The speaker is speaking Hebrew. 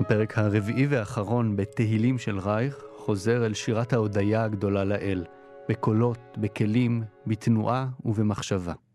הפרק הרביעי והאחרון בתהילים של רייך חוזר אל שירת ההודיה הגדולה לאל, בקולות, בכלים, בתנועה ובמחשבה.